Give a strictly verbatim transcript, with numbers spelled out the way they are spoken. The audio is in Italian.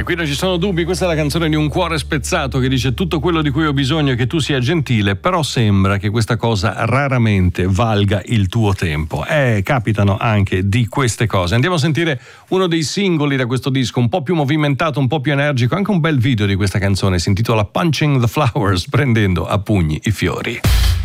qui non ci sono dubbi, questa è la canzone di un cuore spezzato che dice: tutto quello di cui ho bisogno è che tu sia gentile, però sembra che questa cosa raramente valga il tuo tempo. Eh, capitano anche di queste cose. Andiamo a sentire uno dei singoli da questo disco, un po' più movimentato, un po' più energico, anche un bel video di questa canzone, si intitola Punching the Flowers, prendendo a pugni i fiori.